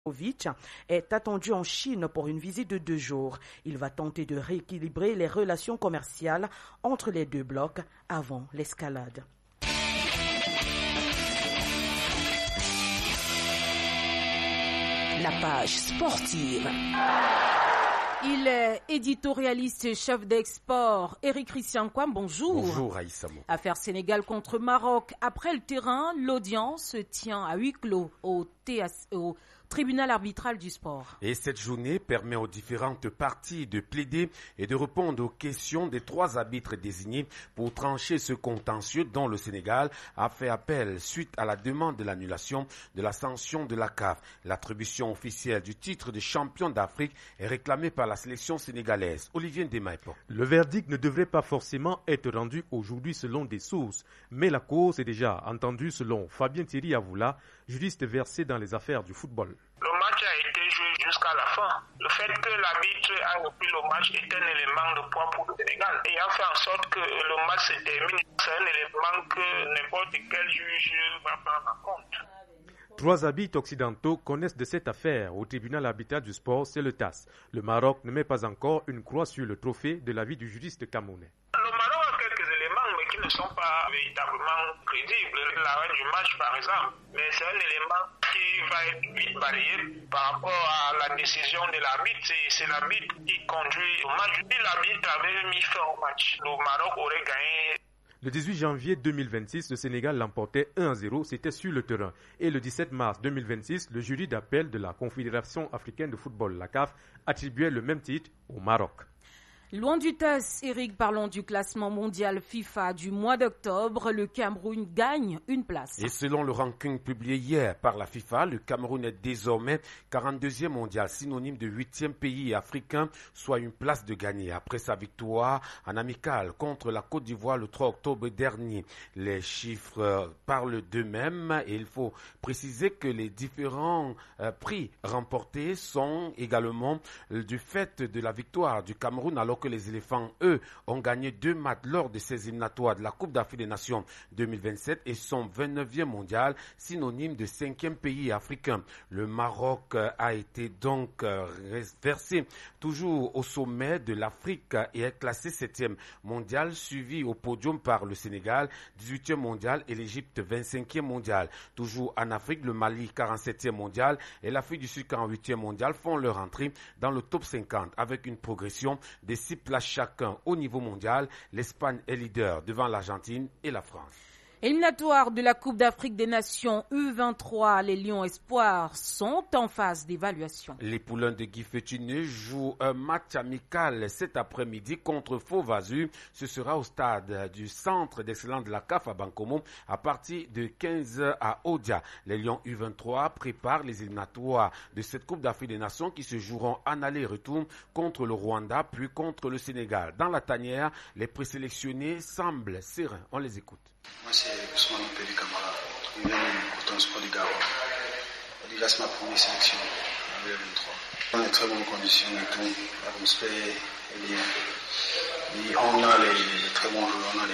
est attendu en Chine pour une visite de 2 jours. Il va tenter de rééquilibrer les relations commerciales entre les deux blocs avant l'escalade. La page sportive. Il est éditorialiste et chef d'export. Éric Christian Kwam, bonjour. Bonjour Aïssamou. Affaire Sénégal contre Maroc. Après le terrain, l'audience se tient à huis clos au tribunal arbitral du sport. Et cette journée permet aux différentes parties de plaider et de répondre aux questions des 3 arbitres désignés pour trancher ce contentieux dont le Sénégal a fait appel suite à la demande de l'annulation de la sanction de la CAF. L'attribution officielle du titre de champion d'Afrique est réclamée par la sélection sénégalaise. Olivier Ndemaïpo. Le verdict ne devrait pas forcément être rendu aujourd'hui selon des sources, mais la cause est déjà entendue selon Fabien Thierry Avoula, juriste versé dans les affaires du football. Le match a été joué jusqu'à la fin. Le fait que l'arbitre a repris le match est un élément de poids pour le Sénégal et a fait en sorte que le match se termine. C'est un élément que n'importe quel juge va prendre en compte. 3 arbitres occidentaux connaissent de cette affaire. Au tribunal arbitral du sport, c'est le TAS. Le Maroc ne met pas encore une croix sur le trophée de l'avis du juriste camerounais. Le Maroc a quelques éléments, mais qui ne sont pas véritablement crédibles. L'arrêt du match, par exemple. Mais c'est un élément qui va être vite balayé par rapport à la décision de l'arbitre. C'est l'arbitre qui conduit le match. Si l'arbitre avait mis fin au match, le Maroc aurait gagné. Le 18 janvier 2026, le Sénégal l'emportait 1-0, c'était sur le terrain. Et le 17 mars 2026, le jury d'appel de la Confédération africaine de football, la CAF, attribuait le même titre au Maroc. Loin du test, Eric, parlons du classement mondial FIFA du mois d'octobre. Le Cameroun gagne une place. Et selon le ranking publié hier par la FIFA, le Cameroun est désormais 42e mondial, synonyme de 8e pays africain, soit une place de gagner. Après sa victoire en amical contre la Côte d'Ivoire le 3 octobre dernier, les chiffres parlent d'eux-mêmes et il faut préciser que les différents prix remportés sont également du fait de la victoire du Cameroun, alors que les éléphants, eux, ont gagné 2 matchs lors de ces éliminatoires de la Coupe d'Afrique des Nations 2027 et sont 29e mondial, synonyme de 5e pays africain. Le Maroc a été donc versé toujours au sommet de l'Afrique et est classé 7e mondial, suivi au podium par le Sénégal, 18e mondial et l'Égypte 25e mondial. Toujours en Afrique, le Mali 47e mondial et l'Afrique du Sud 48e mondial font leur entrée dans le top 50 avec une progression de 6 places chacun au niveau mondial. L'Espagne est leader devant l'Argentine et la France. Éliminatoire de la Coupe d'Afrique des Nations U23, les Lions Espoirs sont en phase d'évaluation. Les Poulains de Guy Fétiné jouent un match amical cet après-midi contre Faux-Vazu. Ce sera au stade du Centre d'Excellence de la CAF à Bankomo à partir de 15h à Odia. Les Lions U23 préparent les éliminatoires de cette Coupe d'Afrique des Nations qui se joueront en aller-retour contre le Rwanda puis contre le Sénégal. Dans la tanière, les présélectionnés semblent sereins. On les écoute. Moi, c'est Ousmane Peli Kamara, je viens du Coton Sport du Gabon. Là, c'est ma première sélection, en 2023. On est très bonnes conditions et tout, l'atmosphère est bien. Et on a les très bons joueurs, on a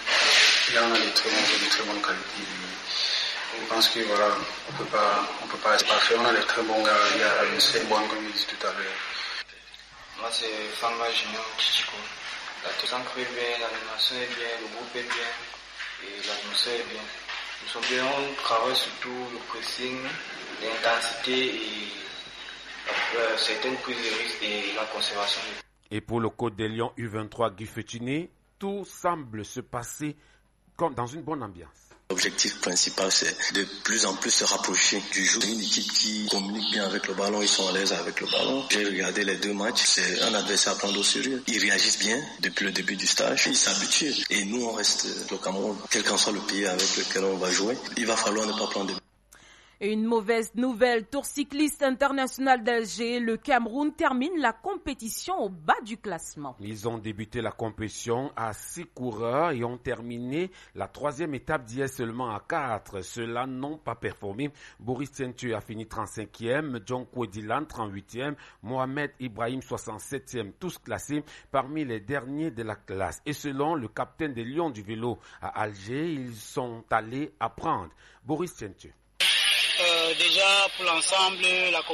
les très bons joueurs de très bonne qualité. Je pense que voilà, on peut pas être parfait, on a les très bons gars, il y a une très bonne, comme je disais tout à l'heure. Moi, c'est Fama Junior Chichiko. La technique est bien, l'animation est bien, le groupe est bien. Et l'atmosphère est bien. Nous sommes bien, on travaille surtout le pressing, l'intensité et certaines prises de risque et la conservation. Et pour le Côte des Lions U23 Guy Fétiné, tout semble se passer comme dans une bonne ambiance. L'objectif principal, c'est de plus en plus se rapprocher du jeu. C'est une équipe qui communique bien avec le ballon, ils sont à l'aise avec le ballon. J'ai regardé les 2 matchs, c'est un adversaire à prendre au sérieux. Ils réagissent bien depuis le début du stage, ils s'habituent. Et nous, on reste au Cameroun, quel qu'en soit le pays avec lequel on va jouer. Il va falloir ne pas prendre de... Une mauvaise nouvelle, Tour cycliste international d'Alger, le Cameroun termine la compétition au bas du classement. Ils ont débuté la compétition à 6 coureurs et ont terminé la 3e étape d'hier seulement à 4. Ceux-là n'ont pas performé. Boris Tientu a fini 35e, John Kwedilan 38e, Mohamed Ibrahim 67e, tous classés parmi les derniers de la classe. Et selon le capitaine des Lions du vélo à Alger, ils sont allés apprendre. Boris Tientu. Déjà pour l'ensemble, la